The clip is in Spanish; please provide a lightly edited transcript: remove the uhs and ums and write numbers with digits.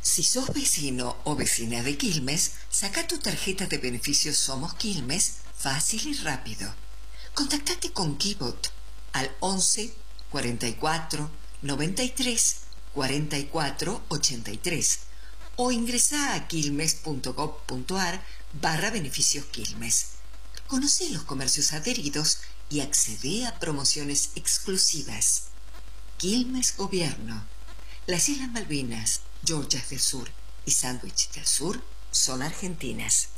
Si sos vecino o vecina de Quilmes, saca tu tarjeta de beneficios Somos Quilmes fácil y rápido. Contactate con Kibot al 11 44 93 44 83 o ingresá a quilmes.gov.ar/beneficios Quilmes. Conocé los comercios adheridos y accedé a promociones exclusivas. Quilmes Gobierno. Las Islas Malvinas, Georgias del Sur y Sandwich del Sur son argentinas.